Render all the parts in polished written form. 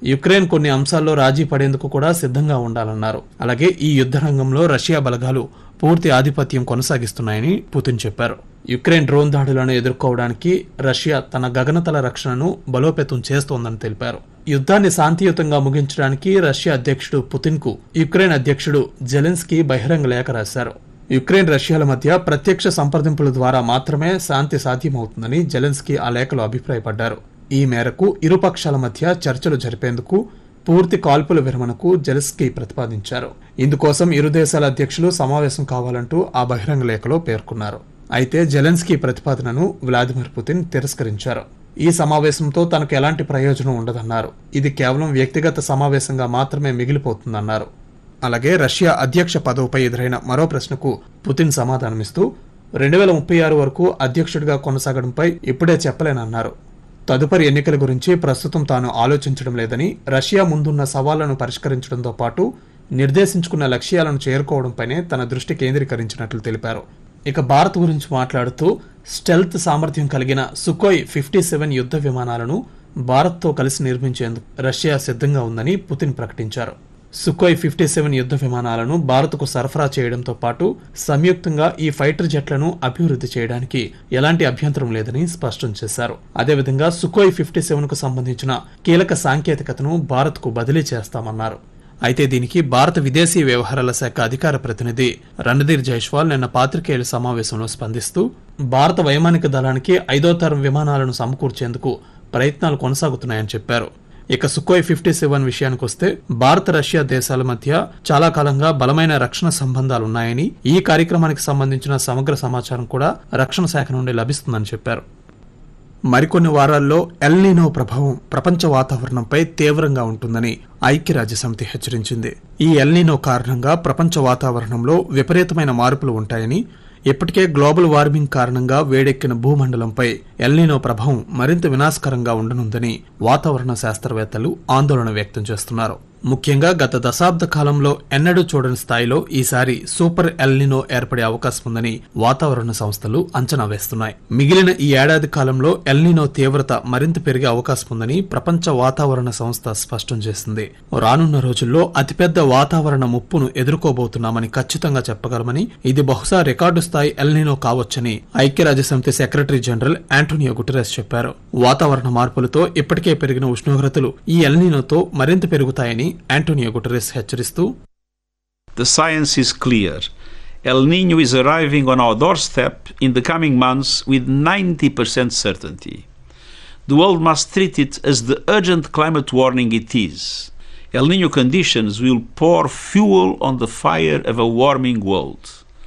Ukraine కొన్ని అంశాల్లో రాజీ పడేందుకు కూడా సిద్ధంగా ఉండాలన్నారు. అలాగే ఈ యుద్ధ రంగంలో రష్యా బలగాలు పూర్తి ఆధిపత్యం కొనసాగిస్తున్నాయని పుతిన్ చెప్పారు. యుక్రెయిన్ డ్రోన్ దాడులను ఎదుర్కోవడానికి రష్యా తన గగనతల రక్షణను బలోపేతం చేస్తోందని తెలిపారు. యుద్ధాన్ని శాంతియుతంగా ముగించడానికి రష్యా అధ్యక్షుడు పుతిన్ కు యుక్రెయిన్ అధ్యక్షుడు జెలెన్స్కీ బహిరంగ లేఖ రాశారు. యుక్రెయిన్ రష్యాల మధ్య ప్రత్యక్ష సంప్రదింపుల ద్వారా మాత్రమే శాంతి సాధ్యమవుతుందని జెలెన్స్కీ ఆ లేఖలో అభిప్రాయపడ్డారు. ఈ మేరకు ఇరుపక్షాల మధ్య చర్చలు జరిపేందుకు పూర్తి కాల్పుల విరమణకు జెలెన్స్కీ ప్రతిపాదించారు. ఇందుకోసం ఇరు దేశాల అధ్యక్షులు సమావేశం కావాలంటూ ఆ బహిరంగ లేఖలో పేర్కొన్నారు. అయితే జెలెన్స్కీ ప్రతిపాదనను వ్లాదిమిర్ పుతిన్ తిరస్కరించారు. ఈ సమావేశంతో తనకు ఎలాంటి ప్రయోజనం ఉండదన్నారు. ఇది కేవలం వ్యక్తిగత సమావేశంగా మాత్రమే మిగిలిపోతుందన్నారు. అలాగే రష్యా అధ్యక్ష పదవిపై ఎదురైన మరో ప్రశ్నకు పుతిన్ సమాధానమిస్తూ 2036 వరకు అధ్యక్షుడిగా కొనసాగడంపై ఇప్పుడే చెప్పలేనన్నారు. తదుపరి ఎన్నికల గురించి ప్రస్తుతం తాను ఆలోచించడం లేదని, రష్యా ముందున్న సవాళ్లను పరిష్కరించడంతో పాటు నిర్దేశించుకున్న లక్ష్యాలను చేరుకోవడంపైనే తన దృష్టి కేంద్రీకరించినట్లు తెలిపారు. ఇక భారత్ గురించి మాట్లాడుతూ స్టెల్త్ సామర్థ్యం కలిగిన సుఖోయ్ 57 యుద్ధ విమానాలను భారత్తో కలిసి నిర్మించేందుకు రష్యా సిద్ధంగా ఉందని పుతిన్ ప్రకటించారు. సుఖోయ్ 57 యుద్ధ విమానాలను భారత్కు సరఫరా చేయడంతో పాటు సంయుక్తంగా ఈ ఫైటర్ జెట్లను అభివృద్ధి చేయడానికి ఎలాంటి అభ్యంతరం లేదని స్పష్టం చేశారు. అదేవిధంగా సుఖోయ్ 57 కు సంబంధించిన కీలక సాంకేతికతను భారత్కు బదిలీ చేస్తామన్నారు. అయితే దీనికి భారత విదేశీ వ్యవహారాల శాఖ అధికార ప్రతినిధి రణధీర్ జైస్వాల్ నిన్న పాత్రికేయుల సమావేశంలో స్పందిస్తూ భారత వైమానిక దళానికి 5వ తరం విమానాలను సమకూర్చేందుకు ప్రయత్నాలు కొనసాగుతున్నాయని చెప్పారు. ఇక సుఖోయ్ 57 విషయానికొస్తే భారత రష్యా దేశాల మధ్య చాలా కాలంగా బలమైన రక్షణ సంబంధాలున్నాయని, ఈ కార్యక్రమానికి సంబంధించిన సమగ్ర సమాచారం కూడా రక్షణ శాఖ నుండి లభిస్తుందని చెప్పారు. మరికొన్ని వారాల్లో ఎల్ నీనో ప్రభావం ప్రపంచ వాతావరణంపై తీవ్రంగా ఉంటుందని ఐక్యరాజ్యసమితి హెచ్చరించింది. ఈ ఎల్ నీనో కారణంగా ప్రపంచ వాతావరణంలో విపరీతమైన మార్పులు ఉంటాయని, ఇప్పటికే గ్లోబల్ వార్మింగ్ కారణంగా వేడెక్కిన భూమండలంపై ఎల్ నీనో ప్రభావం మరింత వినాశకరంగా ఉండనుందని వాతావరణ శాస్త్రవేత్తలు ఆందోళన వ్యక్తం చేస్తున్నారు. ముఖ్యంగా గత దశాబ్ద కాలంలో ఎన్నడూ చూడని స్థాయిలో ఈసారి సూపర్ ఎల్ నీనో ఏర్పడే అవకాశం ఉందని వాతావరణ సంస్థలు అంచనా వేస్తున్నాయి. మిగిలిన ఈ ఏడాది కాలంలో ఎల్ నీనో తీవ్రత మరింత పెరిగే అవకాశం ఉందని ప్రపంచ వాతావరణ సంస్థ స్పష్టం చేసింది. రానున్న రోజుల్లో అతిపెద్ద వాతావరణ ముప్పును ఎదుర్కోబోతున్నామని ఖచ్చితంగా చెప్పగలమని, ఇది బహుశా రికార్డు స్థాయి ఎల్ నీనో కావచ్చని ఐక్యరాజ్యసమితి సెక్రటరీ జనరల్ యాంటోనియో గుటెరస్ చెప్పారు. వాతావరణ మార్పులతో ఇప్పటికే పెరిగిన ఉష్ణోగ్రతలు ఈ ఎల్ నీనోతో మరింత పెరుగుతాయని Antonio Guterres హెచ్చరిస్తూ, The science is clear. El Niño is arriving on our doorstep in the coming months with 90% certainty. The world must treat it as the urgent climate warning it is. El Niño conditions will pour fuel on the fire of a warming world.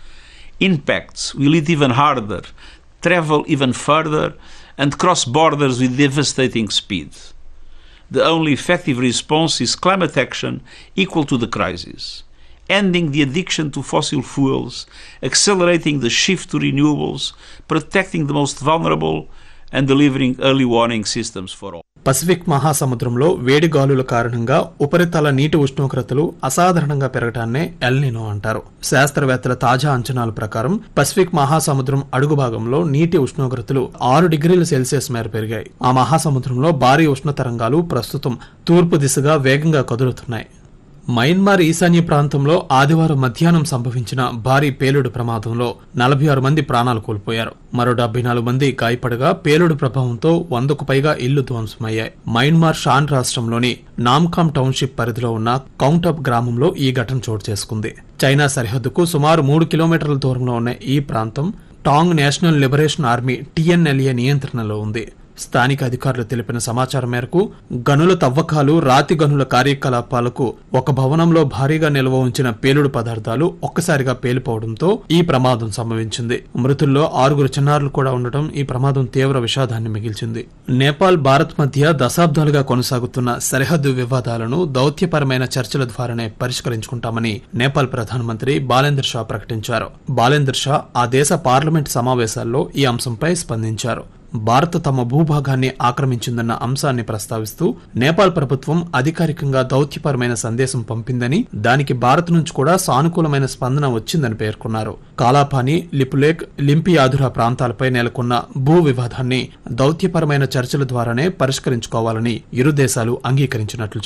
Impacts will hit even harder, travel even further, and cross borders with devastating speed. The only effective response is climate action equal to the crisis, ending the addiction to fossil fuels, accelerating the shift to renewables, protecting the most vulnerable, and delivering early warning systems for all. Pacific మహాసముద్రంలో వేడి గాలుల కారణంగా ఉపరితల నీటి ఉష్ణోగ్రతలు అసాధారణంగా పెరగటాన్నే L నీనో అంటారు. శాస్త్రవేత్తల తాజా అంచనాల ప్రకారం పసిఫిక్ మహాసముద్రం అడుగు భాగంలో నీటి ఉష్ణోగ్రతలు 6 డిగ్రీల సెల్సియస్ మేర పెరిగాయి. ఆ మహాసముద్రంలో భారీ ఉష్ణ తరంగాలు ప్రస్తుతం తూర్పు దిశగా వేగంగా కదులుతున్నాయి. మయన్మార్ ఈశాన్య ప్రాంతంలో ఆదివారం మధ్యాహ్నం సంభవించిన భారీ పేలుడు ప్రమాదంలో 46 మంది ప్రాణాలు కోల్పోయారు. మరో 74 మంది గాయపడగా పేలుడు ప్రభావంతో 100కు పైగా ఇళ్లు ధ్వంసమయ్యాయి. మయన్మార్ షాన్ రాష్ట్రంలోని నామ్కామ్ టౌన్షిప్ పరిధిలో ఉన్న కౌంటప్ గ్రామంలో ఈ ఘటన చోటు చేసుకుంది. చైనా సరిహద్దుకు సుమారు 3 కిలోమీటర్ల దూరంలో ఉన్న ఈ ప్రాంతం Tang national liberation army TNLA నియంత్రణలో ఉంది. స్థానిక అధికారులు తెలిపిన సమాచారం మేరకు గనుల తవ్వకాలు, రాతి గనుల కార్యకలాపాలకు ఒక భవనంలో భారీగా నిల్వ ఉంచిన పేలుడు పదార్థాలు ఒక్కసారిగా పేలిపోవడంతో ఈ ప్రమాదం సంభవించింది. మృతుల్లో 6 చిన్నారులు కూడా ఉండటం ఈ ప్రమాదం తీవ్ర విషాదాన్ని మిగిల్చింది. నేపాల్, భారత్ మధ్య దశాబ్దాలుగా కొనసాగుతున్న సరిహద్దు వివాదాలను దౌత్యపరమైన చర్చల ద్వారానే పరిష్కరించుకుంటామని నేపాల్ ప్రధానమంత్రి బాలేందర్ షా ప్రకటించారు. బాలేందర్ షా ఆ దేశ పార్లమెంట్ సమావేశాల్లో ఈ అంశంపై స్పందించారు. భారత్ తమ భూభాగాన్ని ఆక్రమించిందన్న అంశాన్ని ప్రస్తావిస్తూ నేపాల్ ప్రభుత్వం అధికారికంగా దౌత్యపరమైన సందేశం పంపిందని, దానికి భారత్ నుంచి కూడా సానుకూలమైన స్పందన వచ్చిందని పేర్కొన్నారు. కాలాపాని, లిపులేక్, లింపియాధురా ప్రాంతాలపై నెలకొన్న భూ వివాదాన్ని దౌత్యపరమైన చర్చల ద్వారానే పరిష్కరించుకోవాలని ఇరు దేశాలు అంగీకరించినట్లు